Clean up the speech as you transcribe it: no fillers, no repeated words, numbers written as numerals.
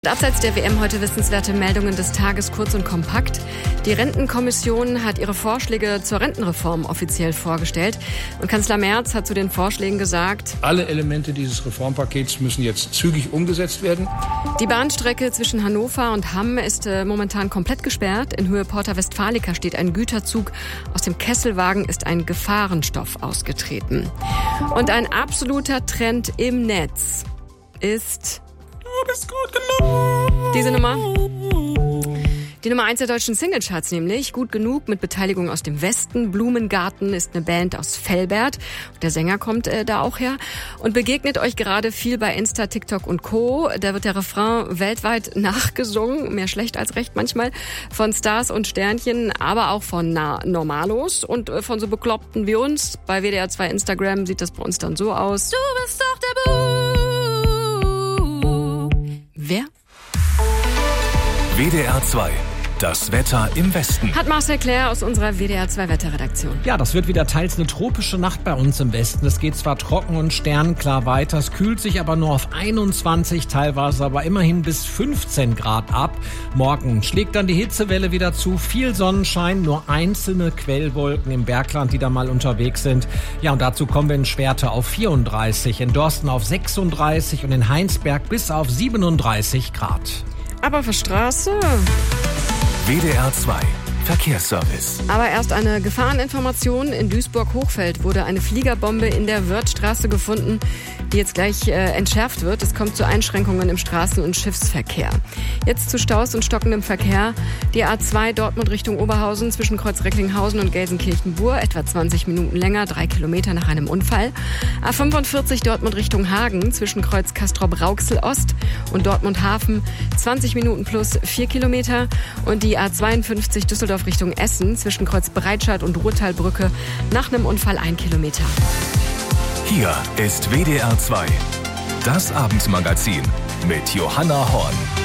Abseits der WM heute wissenswerte Meldungen des Tages, kurz und kompakt. Die Rentenkommission hat ihre Vorschläge zur Rentenreform offiziell vorgestellt. Und Kanzler Merz hat zu den Vorschlägen gesagt: Alle Elemente dieses Reformpakets müssen jetzt zügig umgesetzt werden. Die Bahnstrecke zwischen Hannover und Hamm ist momentan komplett gesperrt. In Höhe Porta Westfalica steht ein Güterzug. Aus dem Kesselwagen ist ein Gefahrenstoff ausgetreten. Und ein absoluter Trend im Netz ist... Du bist gut genug. Diese Nummer. Die Nummer 1 der deutschen Singlecharts nämlich. Gut genug mit Beteiligung aus dem Westen. Blumengarten ist eine Band aus Velbert. Der Sänger kommt da auch her. Und begegnet euch gerade viel bei Insta, TikTok und Co. Da wird der Refrain weltweit nachgesungen. Mehr schlecht als recht manchmal. Von Stars und Sternchen, aber auch von Normalos und von so Bekloppten wie uns. Bei WDR 2 Instagram sieht das bei uns dann so aus. Du bist doch der Wer? WDR 2. Das Wetter im Westen. Hat Marcel Claire aus unserer WDR 2 Wetterredaktion. Ja, das wird wieder teils eine tropische Nacht bei uns im Westen. Es geht zwar trocken und sternklar weiter, es kühlt sich aber nur auf 21, teilweise aber immerhin bis 15 Grad ab. Morgen schlägt dann die Hitzewelle wieder zu, viel Sonnenschein, nur einzelne Quellwolken im Bergland, die da mal unterwegs sind. Ja, und dazu kommen wir in Schwerte auf 34, in Dorsten auf 36 und in Heinsberg bis auf 37 Grad. Aber auf der Straße... WDR 2 Verkehrsservice. Aber erst eine Gefahreninformation. In Duisburg-Hochfeld wurde eine Fliegerbombe in der Wörthstraße gefunden, die jetzt gleich entschärft wird. Es kommt zu Einschränkungen im Straßen- und Schiffsverkehr. Jetzt zu Staus und stockendem Verkehr. Die A2 Dortmund Richtung Oberhausen zwischen Kreuz Recklinghausen und Gelsenkirchen-Bur. Etwa 20 Minuten länger, 3 Kilometer nach einem Unfall. A45 Dortmund Richtung Hagen zwischen Kreuz Castrop-Rauxel Ost und Dortmund Hafen. 20 Minuten plus 4 Kilometer. Und die A52 Düsseldorf Richtung Essen zwischen Kreuz Breitscheid und Ruhrtalbrücke nach einem Unfall 1 Kilometer. Hier ist WDR 2. Das Abendmagazin mit Johanna Horn.